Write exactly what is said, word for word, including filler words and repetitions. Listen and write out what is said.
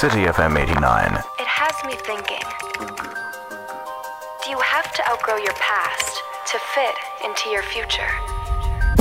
City F M eighty-nine. It has me thinking. Do you have to outgrow your past to fit into your future?